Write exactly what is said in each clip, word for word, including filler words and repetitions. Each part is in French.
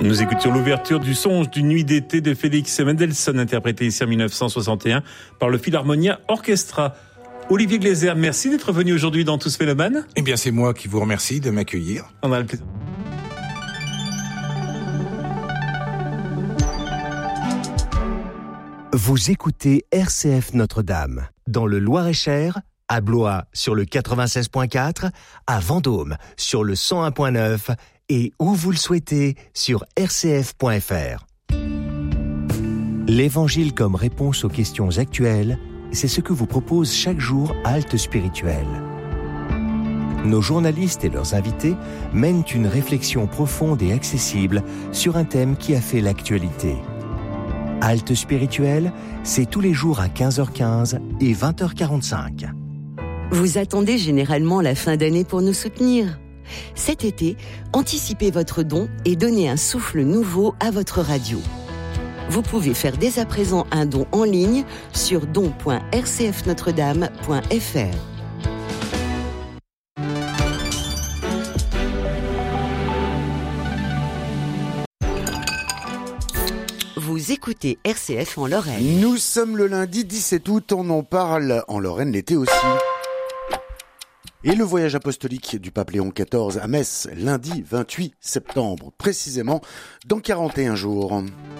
Nous écoutions l'ouverture du Songe d'une nuit d'été de Félix Mendelssohn, interprété ici en dix-neuf cent soixante et un par le Philharmonia Orchestra. Olivier Gleiser, merci d'être venu aujourd'hui dans Tous Mélomanes. Eh bien, c'est moi qui vous remercie de m'accueillir. On a le plaisir. Vous écoutez R C F Notre-Dame, dans le Loir-et-Cher, à Blois sur le quatre-vingt-seize point quatre, à Vendôme sur le cent un point neuf et où vous le souhaitez sur r c f point f r. L'Évangile comme réponse aux questions actuelles, c'est ce que vous propose chaque jour Halte Spirituelle. Nos journalistes et leurs invités mènent une réflexion profonde et accessible sur un thème qui a fait l'actualité. Halte Spirituelle, c'est tous les jours à quinze heures quinze et vingt heures quarante-cinq. Vous attendez généralement la fin d'année pour nous soutenir. Cet été, anticipez votre don et donnez un souffle nouveau à votre radio. Vous pouvez faire dès à présent un don en ligne sur don point r c f notre dame point f r. Vous écoutez R C F en Lorraine. Nous sommes le lundi dix-sept août, on en parle en Lorraine l'été aussi. Et le voyage apostolique du pape Léon quatorze à Metz, lundi vingt-huit septembre, précisément dans quarante et un jours.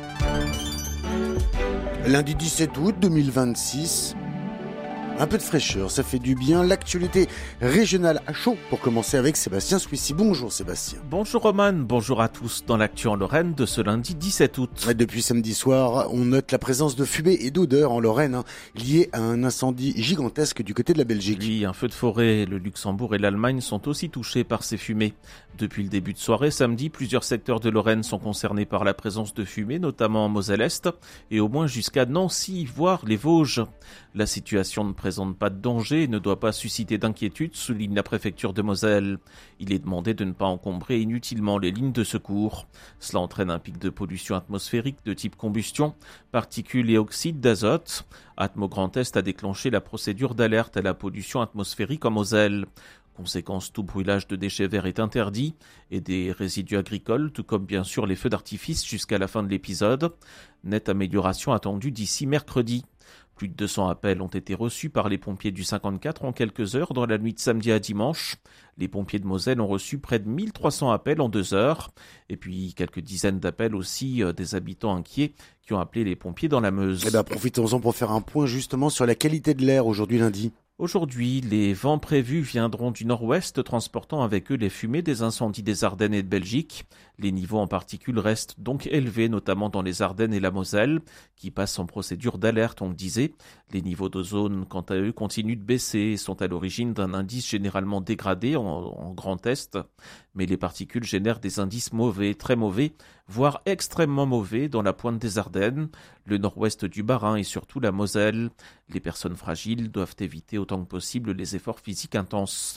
Lundi dix-sept août deux mille vingt-six, un peu de fraîcheur, ça fait du bien. L'actualité régionale à chaud pour commencer avec Sébastien Suissi. Bonjour Sébastien. Bonjour Roman, bonjour à tous dans l'actu en Lorraine de ce lundi dix-sept août. Depuis samedi soir, on note la présence de fumée et d'odeurs en Lorraine, hein, liée à un incendie gigantesque du côté de la Belgique. Oui, un feu de forêt, le Luxembourg et l'Allemagne sont aussi touchés par ces fumées. Depuis le début de soirée, samedi, plusieurs secteurs de Lorraine sont concernés par la présence de fumée, notamment en Moselle-Est et au moins jusqu'à Nancy, voire les Vosges. La situation ne présente pas de danger et ne doit pas susciter d'inquiétude, souligne la préfecture de Moselle. Il est demandé de ne pas encombrer inutilement les lignes de secours. Cela entraîne un pic de pollution atmosphérique de type combustion, particules et oxydes d'azote. Atmo Grand Est a déclenché la procédure d'alerte à la pollution atmosphérique en Moselle. Conséquence, tout brûlage de déchets verts est interdit et des résidus agricoles, tout comme bien sûr les feux d'artifice jusqu'à la fin de l'épisode. Nette amélioration attendue d'ici mercredi. Plus de deux cents appels ont été reçus par les pompiers du cinquante-quatre en quelques heures dans la nuit de samedi à dimanche. Les pompiers de Moselle ont reçu près de mille trois cents appels en deux heures. Et puis quelques dizaines d'appels aussi euh, des habitants inquiets qui ont appelé les pompiers dans la Meuse. Eh ben, profitons-en pour faire un point justement sur la qualité de l'air aujourd'hui lundi. Aujourd'hui, les vents prévus viendront du nord-ouest, transportant avec eux les fumées des incendies des Ardennes et de Belgique. Les niveaux en particules restent donc élevés, notamment dans les Ardennes et la Moselle, qui passent en procédure d'alerte, on le disait. Les niveaux d'ozone, quant à eux, continuent de baisser et sont à l'origine d'un indice généralement dégradé en, en Grand Est. Mais les particules génèrent des indices mauvais, très mauvais, voire extrêmement mauvais dans la pointe des Ardennes, le nord-ouest du Bas-Rhin et surtout la Moselle. Les personnes fragiles doivent éviter autant que possible les efforts physiques intenses.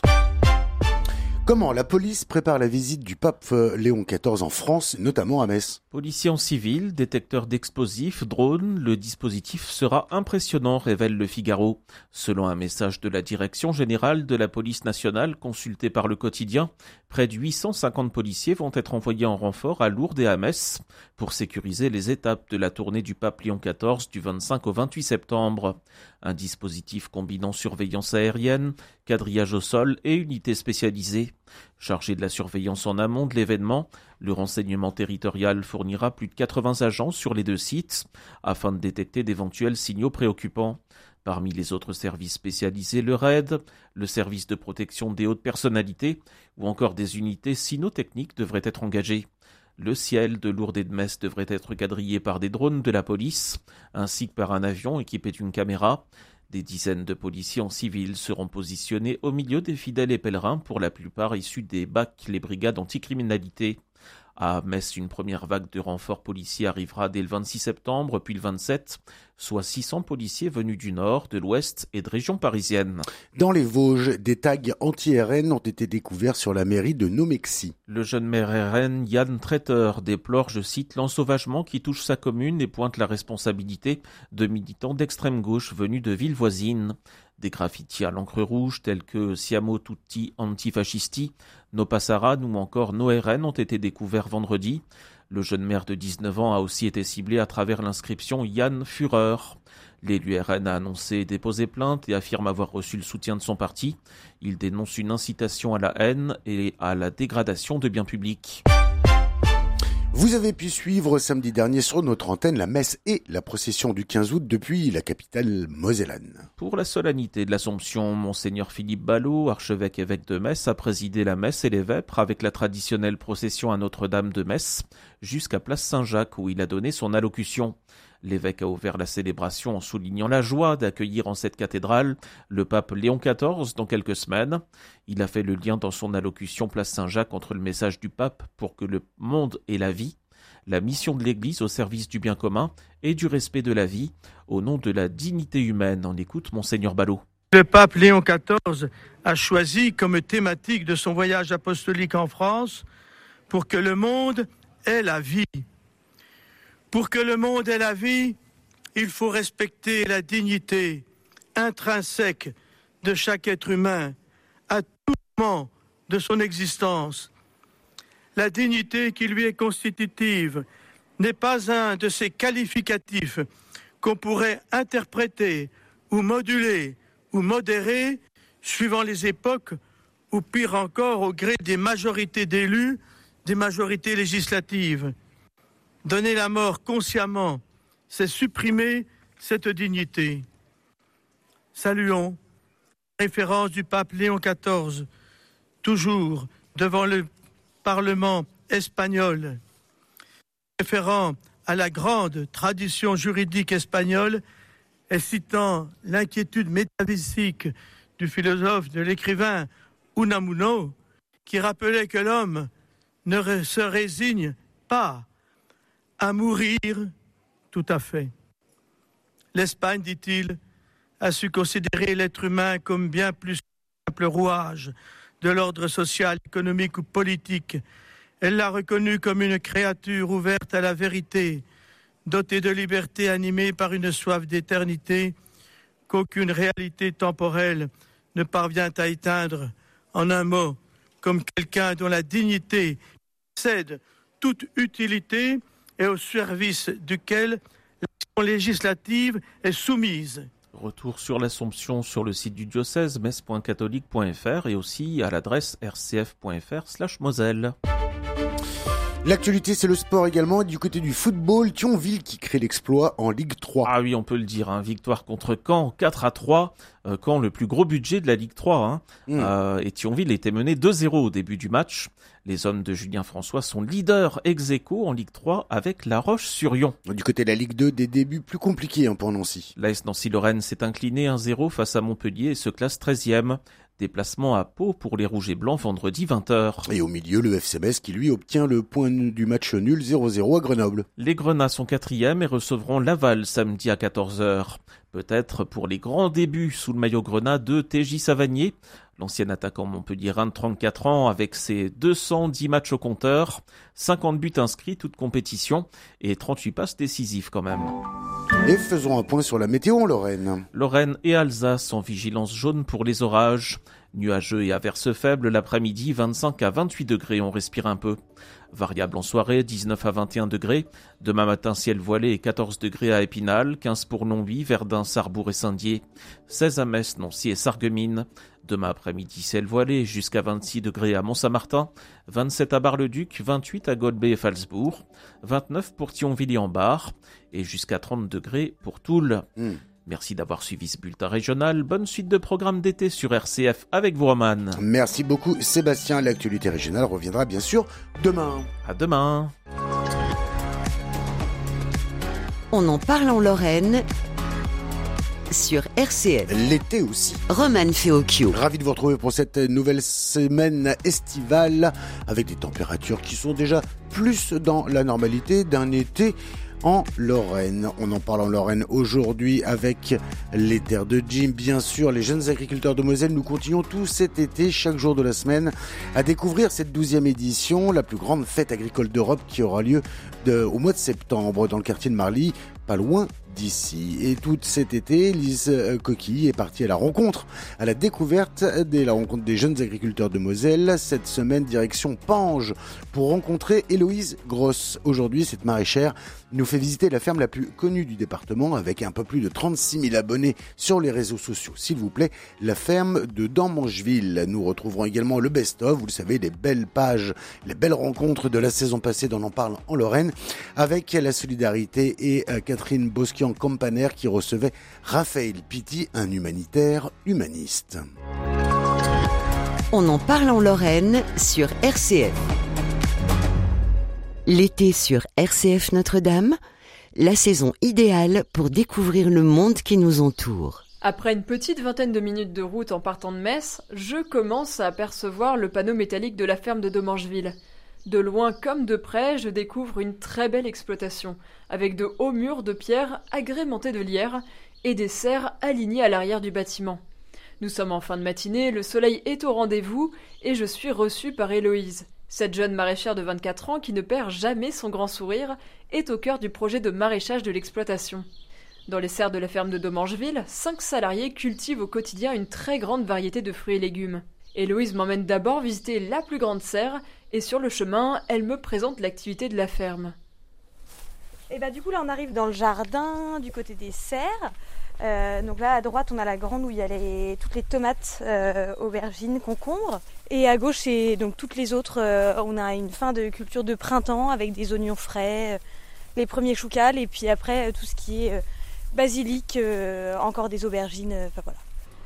Comment la police prépare la visite du pape Léon quatorze en France, notamment à Metz? Policiers en civil, détecteurs d'explosifs, drones, le dispositif sera impressionnant, révèle Le Figaro. Selon un message de la Direction générale de la police nationale consultée par le quotidien, près de huit cent cinquante policiers vont être envoyés en renfort à Lourdes et à Metz pour sécuriser les étapes de la tournée du pape Léon quatorze du vingt-cinq au vingt-huit septembre. Un dispositif combinant surveillance aérienne, quadrillage au sol et unités spécialisées. Chargé de la surveillance en amont de l'événement, le renseignement territorial fournira plus de quatre-vingts agents sur les deux sites afin de détecter d'éventuels signaux préoccupants. Parmi les autres services spécialisés, le R A I D, le service de protection des hautes personnalités ou encore des unités cynotechniques devraient être engagées. Le ciel de Lourdes et de Metz devrait être quadrillé par des drones de la police, ainsi que par un avion équipé d'une caméra. Des dizaines de policiers en civil seront positionnés au milieu des fidèles et pèlerins, pour la plupart issus des B A C, les brigades anticriminalité. À Metz, une première vague de renforts policiers arrivera dès le vingt-six septembre, puis le vingt-sept, soit six cents policiers venus du Nord, de l'Ouest et de régions parisiennes. Dans les Vosges, des tags anti-R N ont été découverts sur la mairie de Nomexy. Le jeune maire R N, Yann Traiteur, déplore, je cite, l'ensauvagement qui touche sa commune et pointe la responsabilité de militants d'extrême gauche venus de villes voisines. Des graffitis à l'encre rouge tels que Siamo tutti antifascisti, No Passara ou encore No R N ont été découverts vendredi. Le jeune maire de dix-neuf ans a aussi été ciblé à travers l'inscription Yann Führer. L'élu R N a annoncé déposer plainte et affirme avoir reçu le soutien de son parti. Il dénonce une incitation à la haine et à la dégradation de biens publics. Vous avez pu suivre samedi dernier sur notre antenne la messe et la procession du quinze août depuis la capitale mosellane. Pour la solennité de l'Assomption, Monseigneur Philippe Ballot, archevêque évêque de Metz, a présidé la messe et les vêpres avec la traditionnelle procession à Notre-Dame de Metz jusqu'à place Saint-Jacques où il a donné son allocution. L'évêque a ouvert la célébration en soulignant la joie d'accueillir en cette cathédrale le pape Léon quatorze dans quelques semaines. Il a fait le lien dans son allocution place Saint-Jacques entre le message du pape pour que le monde ait la vie, la mission de l'Église au service du bien commun et du respect de la vie, au nom de la dignité humaine. On écoute Monseigneur Ballot. Le pape Léon quatorze a choisi comme thématique de son voyage apostolique en France pour que le monde ait la vie. Pour que le monde ait la vie, il faut respecter la dignité intrinsèque de chaque être humain à tout moment de son existence. La dignité qui lui est constitutive n'est pas un de ces qualificatifs qu'on pourrait interpréter ou moduler ou modérer suivant les époques ou pire encore au gré des majorités d'élus, des majorités législatives. Donner la mort consciemment, c'est supprimer cette dignité. Saluons la référence du pape Léon quatorze, toujours devant le Parlement espagnol, référant à la grande tradition juridique espagnole et citant l'inquiétude métaphysique du philosophe, de l'écrivain Unamuno, qui rappelait que l'homme ne se résigne pas à mourir tout à fait. L'Espagne, dit-il, a su considérer l'être humain comme bien plus simple rouage de l'ordre social, économique ou politique. Elle l'a reconnu comme une créature ouverte à la vérité, dotée de liberté, animée par une soif d'éternité qu'aucune réalité temporelle ne parvient à éteindre. En un mot, comme quelqu'un dont la dignité cède toute utilité et au service duquel l'action législative est soumise. Retour sur l'Assomption sur le site du diocèse metz point catholique point f r et aussi à l'adresse r c f point f r slash moselle. L'actualité, c'est le sport également. Du côté du football, Thionville qui crée l'exploit en Ligue trois. Ah oui, on peut le dire, hein. Victoire contre Caen, quatre à trois. Euh, Caen, le plus gros budget de la Ligue trois. Hein. Mmh. Euh, et Thionville était mené deux zéro au début du match. Les hommes de Julien François sont leaders ex aequo en Ligue trois avec La Roche-sur-Yon. Du côté de la Ligue deux, des débuts plus compliqués hein, pour Nancy. L'A S Nancy-Lorraine s'est incliné un zéro face à Montpellier et se classe treizième. Déplacement à Pau pour les Rouges et Blancs vendredi vingt heures. Et au milieu, le F C Metz qui lui obtient le point du match nul zéro zéro à Grenoble. Les Grenats sont quatrièmes et recevront Laval samedi à quatorze heures. Peut-être pour les grands débuts sous le maillot Grenat de T J Savanier. L'ancien attaquant montpelliérain de trente-quatre ans avec ses deux cent dix matchs au compteur, cinquante buts inscrits, toutes compétitions et trente-huit passes décisives quand même. Et faisons un point sur la météo en Lorraine. Lorraine et Alsace en vigilance jaune pour les orages. Nuageux et averses faibles l'après-midi, vingt-cinq à vingt-huit degrés, on respire un peu. Variable en soirée, dix-neuf à vingt et un degrés. Demain matin, ciel voilé et quatorze degrés à Épinal, quinze pour Longwy, Verdun, Sarrebourg et Saint-Dié, seize à Metz, Nancy et Sarreguemines. Demain après-midi, ciel voilé jusqu'à vingt-six degrés à Mont-Saint-Martin, vingt-sept à Bar-le-Duc, vingt-huit à Golbet et Phalsbourg, vingt-neuf pour Thionville et en Bar et jusqu'à trente degrés pour Toul. Mmh. Merci d'avoir suivi ce bulletin régional. Bonne suite de programmes d'été sur R C F avec vous, Roman. Merci beaucoup, Sébastien. L'actualité régionale reviendra bien sûr demain. À demain. On en parle en Lorraine sur R C F. L'été aussi. Roman Feocchio. Ravi de vous retrouver pour cette nouvelle semaine estivale avec des températures qui sont déjà plus dans la normalité d'un été en Lorraine. On en parle en Lorraine aujourd'hui avec les terres de Jim. Bien sûr, les jeunes agriculteurs de Moselle, nous continuons tout cet été, chaque jour de la semaine, à découvrir cette douzième édition, la plus grande fête agricole d'Europe qui aura lieu de, au mois de septembre dans le quartier de Marly. pas loin d'ici. Et tout cet été, Lise Coquille est partie à la rencontre, à la découverte de la rencontre des jeunes agriculteurs de Moselle. Cette semaine, direction Pange pour rencontrer Héloïse Grosse. Aujourd'hui, cette maraîchère nous fait visiter la ferme la plus connue du département avec un peu plus de trente-six mille abonnés sur les réseaux sociaux. S'il vous plaît, la ferme de Damangeville. Nous retrouverons également le best-of, vous le savez, les belles pages, les belles rencontres de la saison passée dont on parle en Lorraine, avec la solidarité et Catherine Bosquian-Campaner qui recevait Raphaël Pitti, un humanitaire humaniste. On en parle en Lorraine sur R C F. L'été sur R C F Notre-Dame, la saison idéale pour découvrir le monde qui nous entoure. Après une petite vingtaine de minutes de route en partant de Metz, je commence à apercevoir le panneau métallique de la ferme de Damangeville. De loin comme de près, je découvre une très belle exploitation, avec de hauts murs de pierre agrémentés de lierre et des serres alignées à l'arrière du bâtiment. Nous sommes en fin de matinée, le soleil est au rendez-vous et je suis reçue par Héloïse. Cette jeune maraîchère de vingt-quatre ans qui ne perd jamais son grand sourire est au cœur du projet de maraîchage de l'exploitation. Dans les serres de la ferme de Damangeville, cinq salariés cultivent au quotidien une très grande variété de fruits et légumes. Héloïse m'emmène d'abord visiter la plus grande serre et sur le chemin, elle me présente l'activité de la ferme. Et bah du coup là on arrive dans le jardin du côté des serres. Euh, donc là à droite on a la grande où il y a les, toutes les tomates, euh, aubergines, concombres. Et à gauche c'est donc toutes les autres. Euh, on a une fin de culture de printemps avec des oignons frais, euh, les premiers choucals et puis après euh, tout ce qui est euh, basilic, euh, encore des aubergines. Enfin euh, voilà.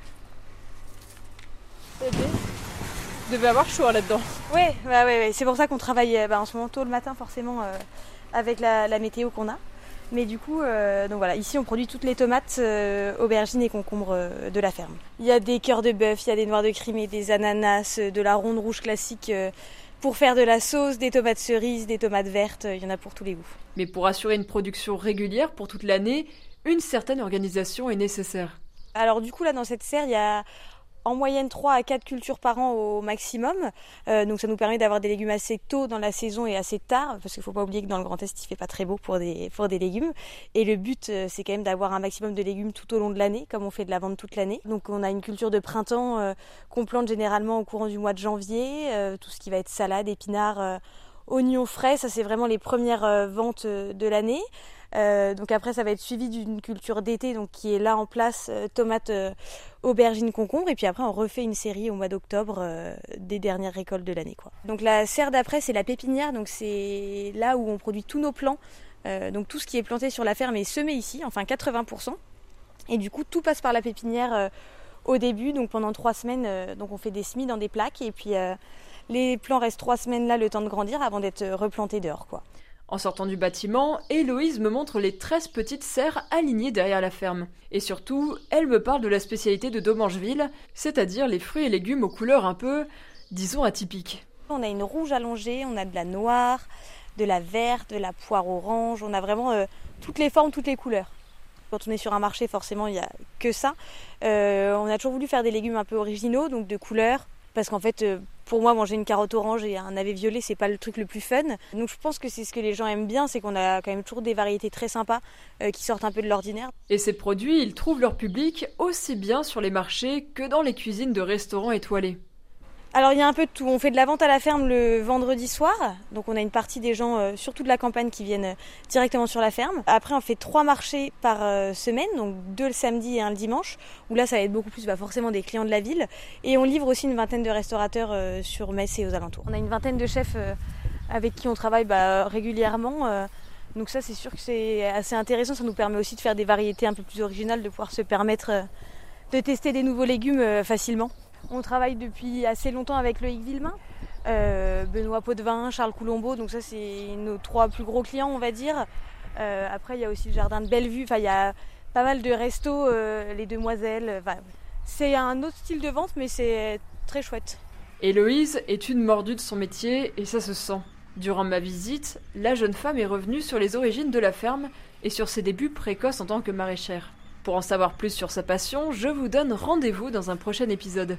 Vous devez avoir chaud là-dedans. Oui, bah, ouais, ouais. C'est pour ça qu'on travaille bah, en ce moment tôt le matin forcément euh, avec la, la météo qu'on a. Mais du coup, euh, donc voilà, ici on produit toutes les tomates, euh, aubergines et concombres euh, de la ferme. Il y a des cœurs de bœuf, il y a des noix de Crimée, des ananas, de la ronde rouge classique euh, pour faire de la sauce, des tomates cerises, des tomates vertes, il y en a pour tous les goûts. Mais pour assurer une production régulière pour toute l'année, une certaine organisation est nécessaire. Alors du coup là dans cette serre, il y a en moyenne trois à quatre cultures par an au maximum. Euh, donc ça nous permet d'avoir des légumes assez tôt dans la saison et assez tard, parce qu'il ne faut pas oublier que dans le Grand Est, il ne fait pas très beau pour des, pour des légumes. Et le but, euh, c'est quand même d'avoir un maximum de légumes tout au long de l'année, comme on fait de la vente toute l'année. Donc on a une culture de printemps euh, qu'on plante généralement au courant du mois de janvier, euh, tout ce qui va être salade, épinards, euh, oignons frais, ça c'est vraiment les premières euh, ventes de l'année. Euh, donc après ça va être suivi d'une culture d'été donc qui est là en place, euh, tomates, euh, aubergines, concombres et puis après on refait une série au mois d'octobre euh, des dernières récoltes de l'année quoi. Donc la serre d'après c'est la pépinière, donc c'est là où on produit tous nos plants, euh, donc tout ce qui est planté sur la ferme est semé ici, enfin quatre-vingts pour cent et du coup tout passe par la pépinière euh, au début, donc pendant trois semaines euh, donc on fait des semis dans des plaques et puis euh, les plants restent trois semaines là le temps de grandir avant d'être replantés dehors quoi. En sortant du bâtiment, Héloïse me montre les treize petites serres alignées derrière la ferme. Et surtout, elle me parle de la spécialité de Damangeville, c'est-à-dire les fruits et légumes aux couleurs un peu, disons, atypiques. On a une rouge allongée, on a de la noire, de la verte, de la poire orange, on a vraiment euh, toutes les formes, toutes les couleurs. Quand on est sur un marché, forcément, il n'y a que ça. Euh, on a toujours voulu faire des légumes un peu originaux, donc de couleurs. Parce qu'en fait, pour moi, manger une carotte orange et un navet violet, c'est pas le truc le plus fun. Donc je pense que c'est ce que les gens aiment bien, c'est qu'on a quand même toujours des variétés très sympas euh, qui sortent un peu de l'ordinaire. Et ces produits, ils trouvent leur public aussi bien sur les marchés que dans les cuisines de restaurants étoilés. Alors il y a un peu de tout. On fait de la vente à la ferme le vendredi soir. Donc on a une partie des gens, euh, surtout de la campagne, qui viennent euh, directement sur la ferme. Après on fait trois marchés par euh, semaine, donc deux le samedi et un le dimanche. Où là ça va être beaucoup plus bah, forcément des clients de la ville. Et on livre aussi une vingtaine de restaurateurs euh, sur Metz et aux alentours. On a une vingtaine de chefs euh, avec qui on travaille bah, régulièrement. Euh, donc ça c'est sûr que c'est assez intéressant. Ça nous permet aussi de faire des variétés un peu plus originales, de pouvoir se permettre euh, de tester des nouveaux légumes euh, facilement. On travaille depuis assez longtemps avec Loïc Villemain, euh, Benoît Potvin, Charles Coulombeau, donc ça c'est nos trois plus gros clients on va dire. Euh, après il y a aussi le jardin de Bellevue, enfin il y a pas mal de restos, euh, les Demoiselles. Enfin, c'est un autre style de vente mais c'est très chouette. Héloïse est une mordue de son métier et ça se sent. Durant ma visite, la jeune femme est revenue sur les origines de la ferme et sur ses débuts précoces en tant que maraîchère. Pour en savoir plus sur sa passion, je vous donne rendez-vous dans un prochain épisode.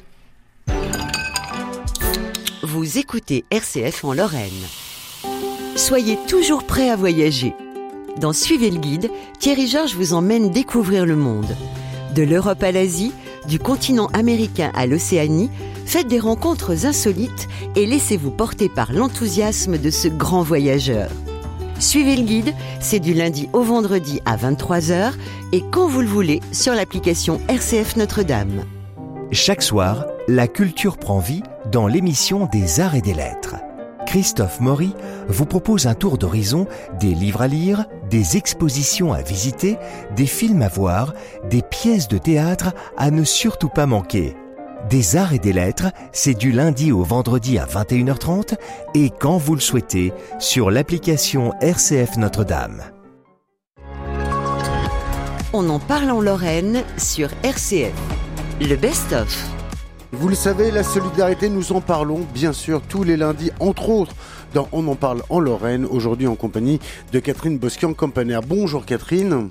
Vous écoutez R C F en Lorraine. Soyez toujours prêts à voyager. Dans Suivez le guide, Thierry Georges vous emmène découvrir le monde. De l'Europe à l'Asie, du continent américain à l'Océanie, faites des rencontres insolites et laissez-vous porter par l'enthousiasme de ce grand voyageur. Suivez le guide, c'est du lundi au vendredi à vingt-trois heures et quand vous le voulez sur l'application R C F Notre-Dame. Chaque soir, la culture prend vie dans l'émission des Arts et des Lettres. Christophe Maury vous propose un tour d'horizon des livres à lire, des expositions à visiter, des films à voir, des pièces de théâtre à ne surtout pas manquer. Des Arts et des Lettres, c'est du lundi au vendredi à vingt et une heures trente et quand vous le souhaitez sur l'application R C F Notre-Dame. On en parle en Lorraine sur R C F. Le best-of. Vous le savez, la solidarité, nous en parlons bien sûr tous les lundis, entre autres dans On en parle en Lorraine, aujourd'hui en compagnie de Catherine Bosquian-Campaner. Bonjour Catherine.